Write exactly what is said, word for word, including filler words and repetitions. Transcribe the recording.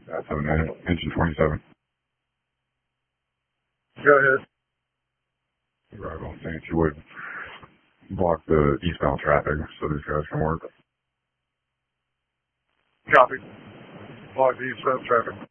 That's seven nine, engine twenty-seven. Go ahead. Arrival, saying you would block the eastbound traffic so these guys can work. Copy. Block the eastbound traffic.